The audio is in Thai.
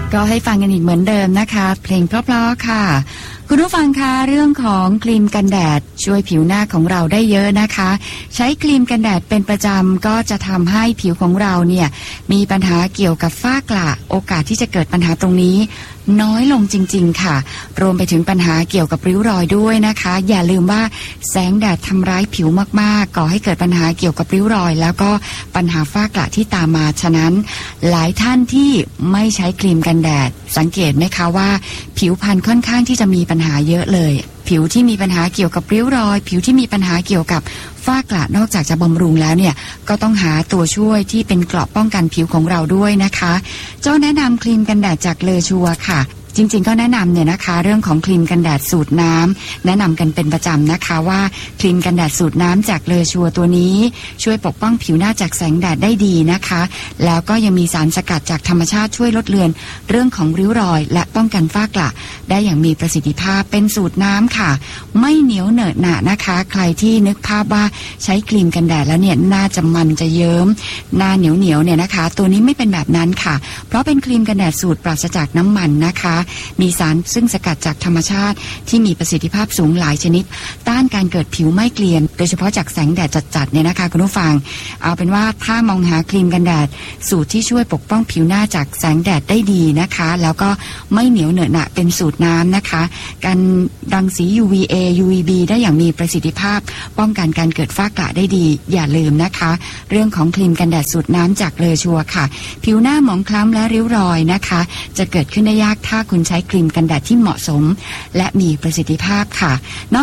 ก็ให้ฟังกันอีกเหมือนเดิมนะคะเพลงเพราะๆค่ะคุณผู้ฟังคะเรื่องของครีมกันแดดช่วยผิวหน้าของเราได้เยอะนะคะใช้ครีมกันแดดเป็นประจำก็จะทำให้ผิวของเราเนี่ยมีปัญหาเกี่ยวกับฝ้ากระโอกาสที่จะเกิดปัญหาตรงนี้น้อยลงจริงๆค่ะรวมไปถึงปัญหาเกี่ยวกับริ้วรอยด้วยนะคะอย่าลืมว่าแสงแดดทำร้ายผิวมากๆก่อให้เกิดปัญหาเกี่ยวกับริ้วรอยแล้วก็ปัญหาฝ้ากระที่ตามมาฉะนั้นหลายท่านที่ไม่ใช้ครีมกันแดดสังเกตไหมคะว่าผิวพรรณค่อนข้างที่จะมีปัญหาเยอะเลยผิวที่มีปัญหาเกี่ยวกับริ้วรอยผิวที่มีปัญหาเกี่ยวกับฝ้ากระนอกจากจะบำรุงแล้วเนี่ยก็ต้องหาตัวช่วยที่เป็นเกราะป้องกันผิวของเราด้วยนะคะเจ้าแนะนำครีมกันแดดจากเลอชัวค่ะจริงๆก็แนะนำเนี่ยนะคะเรื่องของครีมกันแดดสูตรน้ำแนะนำกันเป็นประจำนะคะว่าครีมกันแดดสูตรน้ำจากเลอชัวตัวนี้ช่วยปกป้องผิวหน้าจากแสงแดดได้ดีนะคะแล้วก็ยังมีสารสกัดจากธรรมชาติช่วยลดเลือนเรื่องของริ้วรอยและป้องกันฝ้ากระได้อย่างมีประสิทธิภาพเป็นสูตรน้ำค่ะไม่เหนียวเหนอะหนะนะคะใครที่นึกภาพว่าใช้ครีมกันแดดแล้วเนี่ยหน้าจะมันจะเยิ้มหน้าเหนียวเนี่ยนะคะตัวนี้ไม่เป็นแบบนั้นค่ะเพราะเป็นครีมกันแดดสูตรปราศจากน้ำมันนะคะมีสารซึ่งสกัดจากธรรมชาติที่มีประสิทธิภาพสูงหลายชนิดต้านการเกิดผิวไหม้เกรียมโดยเฉพาะจากแสงแดดจัดๆเนี่ยนะคะคุณผู้ฟังเอาเป็นว่าถ้ามองหาครีมกันแดดสูตรที่ช่วยปกป้องผิวหน้าจากแสงแดดได้ดีนะคะแล้วก็ไม่เหนียวเหนอะหนะเป็นสูตรน้ำนะคะกันรังสี UVA UVB ได้อย่างมีประสิทธิภาพป้องกันการเกิดฝ้ากระได้ดีอย่าลืมนะคะเรื่องของครีมกันแดดสูตรน้ำจากเลอชัวค่ะผิวหน้าหมองคล้ำและริ้วรอยนะคะจะเกิดขึ้นได้ยากถ้าคุณใช้ครีมกันแดดที่เหมาะสมและมีประสิทธิภาพค่ะ